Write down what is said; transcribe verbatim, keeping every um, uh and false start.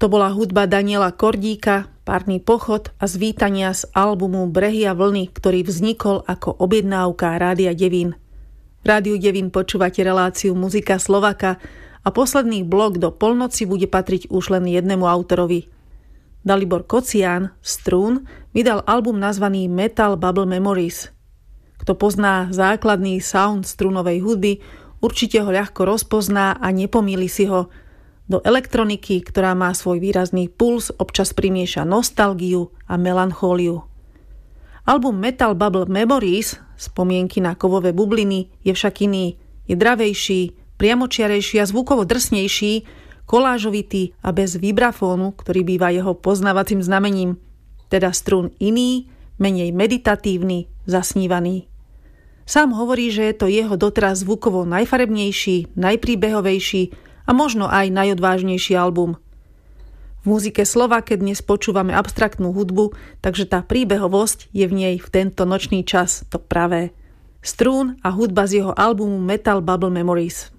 To bola hudba Daniela Kordíka, Párny pochod a z vítania z albumu Brehy a vlny, ktorý vznikol ako objednávka Rádia Devín. V Rádiu Devín počúvate reláciu Muzika Slovaka a posledný blok do polnoci bude patriť už len jednému autorovi. Dalibor Kocián, Strún, vydal album nazvaný Metal Bubble Memories. Kto pozná základný sound strunovej hudby, určite ho ľahko rozpozná a nepomýli si ho. Do elektroniky, ktorá má svoj výrazný puls, občas primieša nostalgiu a melanchóliu. Album Metal Bubble Memories, spomienky na kovové bubliny, je však iný. Je dravejší, priamočiarejší a zvukovo drsnejší, kolážovitý a bez vibrafónu, ktorý býva jeho poznávacím znamením. Teda strún iný, menej meditatívny, zasnívaný. Sám hovorí, že je to jeho doteraz zvukovo najfarebnejší, najpríbehovejší a možno aj najodvážnejší album. V muzike Slovake dnes počúvame abstraktnú hudbu, takže tá príbehovosť je v nej v tento nočný čas to pravé. Strún a hudba z jeho albumu Metal Bubble Memories.